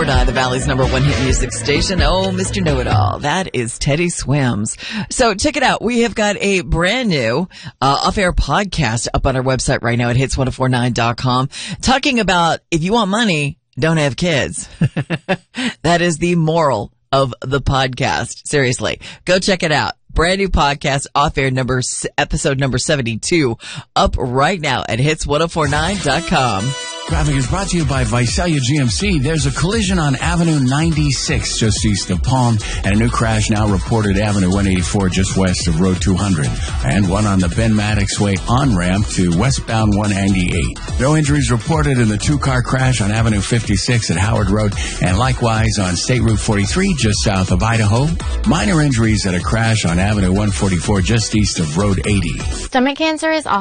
104.9, the Valley's number one hit music station. Oh, Mr. Know-It-All. That is Teddy Swims. So check it out. We have got a brand new off-air podcast up on our website right now at hits1049.com talking about if you want money, don't have kids. That is the moral of the podcast. Seriously. Go check it out. Brand new podcast, off-air episode number 72, up right now at hits1049.com. Traffic is brought to you by Visalia GMC. There's a collision on Avenue 96 just east of Palm, and a new crash now reported Avenue 184 just west of Road 200, and one on the Ben Maddox Way on-ramp to westbound 198. No injuries reported in the two-car crash on Avenue 56 at Howard Road, and likewise on State Route 43 just south of Idaho. Minor injuries at a crash on Avenue 144 just east of Road 80. Stomach cancer is